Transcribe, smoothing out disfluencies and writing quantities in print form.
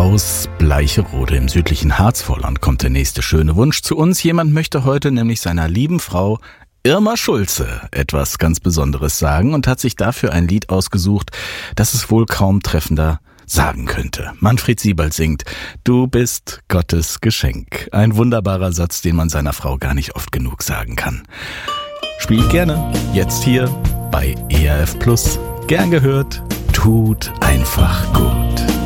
Aus Bleicherode im südlichen Harzvorland kommt der nächste schöne Wunsch zu uns. Jemand möchte heute nämlich seiner lieben Frau Irma Schulze etwas ganz Besonderes sagen und hat sich dafür ein Lied ausgesucht, das es wohl kaum treffender sagen könnte. Manfred Siebald singt: Du bist Gottes Geschenk. Ein wunderbarer Satz, den man seiner Frau gar nicht oft genug sagen kann. Spielt gerne, jetzt hier bei ERF Plus. Gern gehört, tut einfach gut.